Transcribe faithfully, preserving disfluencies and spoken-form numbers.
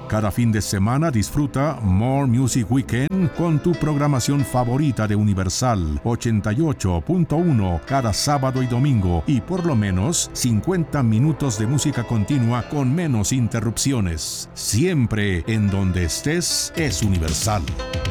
Cada fin de semana disfruta More Music Weekend con tu programación favorita de Universal ochenta y ocho punto uno cada sábado y domingo y por lo menos cincuenta minutos de música continua con menos interrupciones. Siempre en donde estés es Universal.